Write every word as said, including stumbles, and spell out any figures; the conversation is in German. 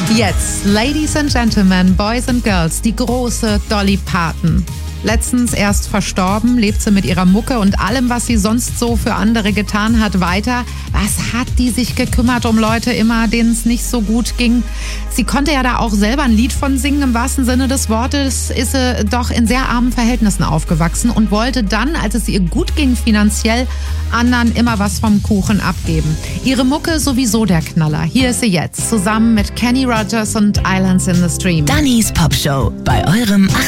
Jetzt, Ladies and Gentlemen, Boys and Girls, die große Dolly Parton. Letztens erst verstorben, lebt sie mit ihrer Mucke und allem, was sie sonst so für andere getan hat, weiter. Was hat die sich gekümmert um Leute immer, denen es nicht so gut ging? Sie konnte ja da auch selber ein Lied von singen, im wahrsten Sinne des Wortes, ist sie doch in sehr armen Verhältnissen aufgewachsen und wollte dann, als es ihr gut ging finanziell, anderen immer was vom Kuchen abgeben. Ihre Mucke sowieso der Knaller. Hier ist sie jetzt, zusammen mit Kenny Rogers und Islands in the Stream. Dannys Popshow bei eurem